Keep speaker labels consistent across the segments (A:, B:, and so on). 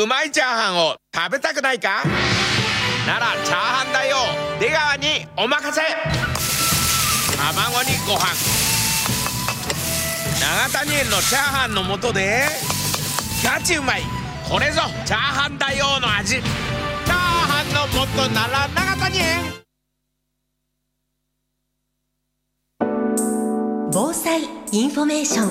A: うまいチャーハンを食べたくないか？ならチャーハンだよ。出川にお任せ。卵にご飯、永谷園のチャーハンの素でガチうまい。これぞチャーハンだよの味。チャーハンの素なら永谷園。
B: 防災インフォメーショ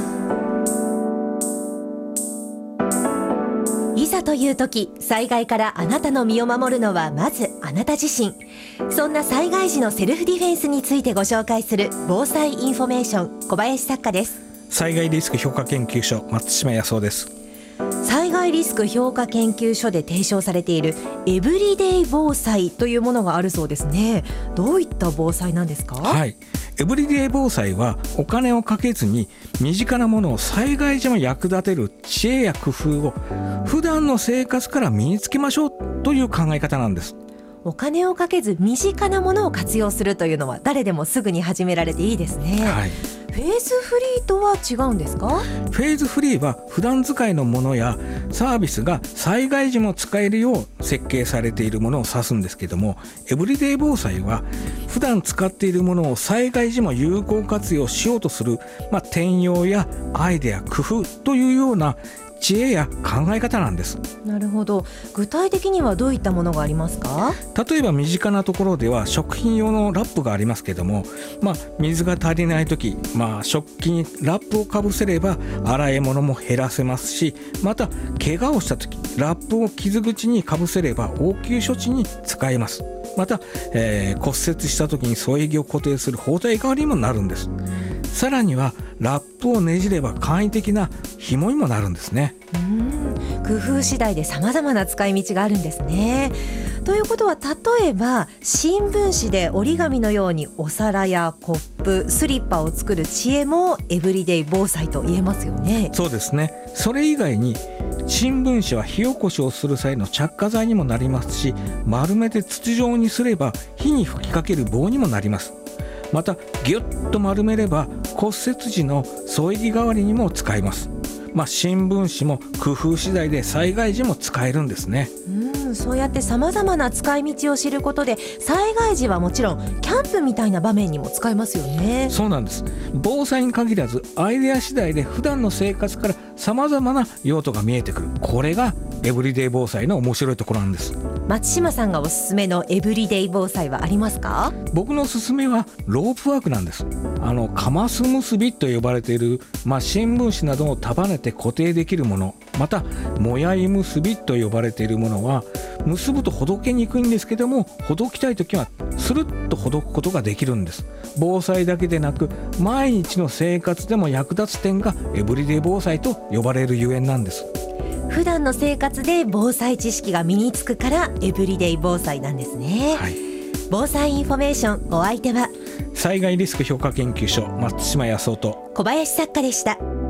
B: ン。いざという時、災害からあなたの身を守るのはまずあなた自身。そんな災害時のセルフディフェンスについてご紹介する防災インフォメーション、小林作家です。
C: 災害リスク評価研究所、松島康夫です。
B: 災害リスク評価研究所で提唱されているエブリデイ防災というものがあるそうですね。どういった防災なんですか？
C: はい、エブリデイ防災はお金をかけずに身近なものを災害時も役立てる知恵や工夫を普段の生活から身につけましょうという考え方なんです。
B: お金をかけず身近なものを活用するというのは誰でもすぐに始められていいですね。
C: はい、
B: フェーズフリーとは違うんですか？
C: フェーズフリーは普段使いのものやサービスが災害時も使えるよう設計されているものを指すんですけども、エブリデイ防災は普段使っているものを災害時も有効活用しようとする、転用やアイデア、工夫というような知恵や考え方なんです。
B: なるほど。具体的にはどういったものがありますか？
C: 例えば身近なところでは食品用のラップがありますけども、水が足りないとき、食器にラップをかぶせれば洗い物も減らせますし、また怪我をしたときラップを傷口にかぶせれば応急処置に使えます。また、骨折したときに添え木を固定する包帯代わりにもなるんです。さらにはラップをねじれば簡易的な紐にもなるんですね。
B: 工夫次第で様々な使い道があるんですね。ということは、例えば新聞紙で折り紙のようにお皿やコップ、スリッパを作る知恵もエブリデイ防災と言えますよね。
C: そうですね。それ以外に新聞紙は火起こしをする際の着火剤にもなりますし、丸めて筒状にすれば火に吹きかける棒にもなります。またギュッと丸めれば骨折時の添え木代わりにも使えます。新聞紙も工夫次第で災害時も使えるんですね。
B: そうやって様々な使い道を知ることで、災害時はもちろんキャンプみたいな場面にも使えますよね。
C: そうなんです。防災に限らずアイデア次第で普段の生活から様々な用途が見えてくる。これがエブリデイ防災の面白いところなんです。
B: 松島さんがおすすめのエブリデイ防災はありますか？
C: 僕のおすすめはロープワークなんです。カマス結びと呼ばれている、新聞紙などを束ねて固定できるもの、またもやい結びと呼ばれているものは結ぶとほどけにくいんですけども、ほどきたいときはスルッとほどくことができるんです。防災だけでなく毎日の生活でも役立つ点がエブリデイ防災と呼ばれるゆえんなんです。
B: 普段の生活で防災知識が身につくからエブリデイ防災なんですね。
C: はい、
B: 防災インフォメーション、お相手は
C: 災害リスク評価研究所、松島康夫と
B: 小林作家でした。